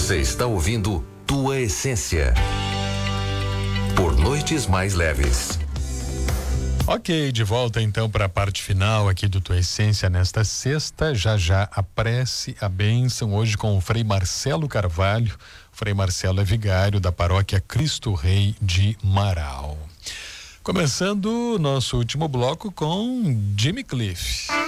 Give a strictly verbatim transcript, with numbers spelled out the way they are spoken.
Você está ouvindo Tua Essência. Por Noites Mais Leves. Ok, de volta então para a parte final aqui do Tua Essência nesta sexta. Já já a prece, a bênção, hoje com o Frei Marcelo Carvalho. O Frei Marcelo é vigário da paróquia Cristo Rei de Marau. Começando o nosso último bloco com Jimmy Cliff.